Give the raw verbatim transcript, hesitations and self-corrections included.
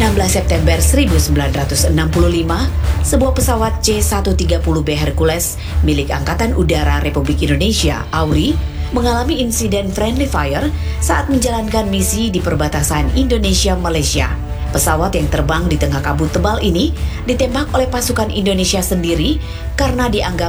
enam belas September seribu sembilan ratus enam puluh lima, sebuah pesawat C seratus tiga puluh B Hercules milik Angkatan Udara Republik Indonesia (A U R I) mengalami insiden friendly fire saat menjalankan misi di perbatasan Indonesia-Malaysia. Pesawat yang terbang di tengah kabut tebal ini ditembak oleh pasukan Indonesia sendiri karena dianggap